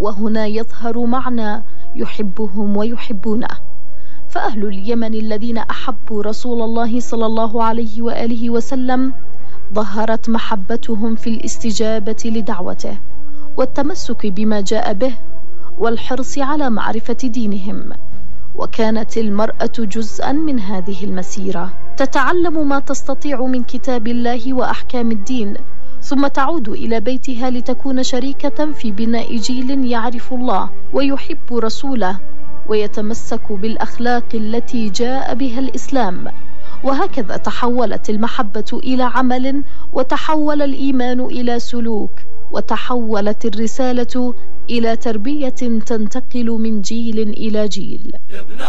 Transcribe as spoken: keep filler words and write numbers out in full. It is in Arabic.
وهنا يظهر معنى يحبهم ويحبونه. فأهل اليمن الذين أحبوا رسول الله صلى الله عليه وآله وسلم ظهرت محبتهم في الاستجابة لدعوته والتمسك بما جاء به والحرص على معرفة دينهم. وكانت المرأة جزءا من هذه المسيرة، تتعلم ما تستطيع من كتاب الله وأحكام الدين، ثم تعود إلى بيتها لتكون شريكة في بناء جيل يعرف الله ويحب رسوله ويتمسك بالأخلاق التي جاء بها الإسلام. وهكذا تحولت المحبة إلى عمل، وتحول الإيمان إلى سلوك، وتحولت الرسالة إلى تربية تنتقل من جيل إلى جيل.